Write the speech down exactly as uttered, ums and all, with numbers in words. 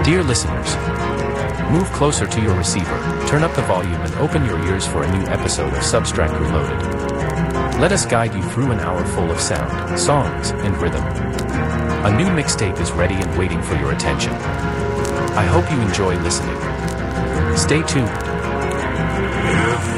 Dear listeners, move closer to your receiver, turn up the volume and open your ears for a new episode of Substract Reloaded. Let us guide you through an hour full of sound, songs, and rhythm. A new mixtape is ready and waiting for your attention. I hope you enjoy listening. Stay tuned.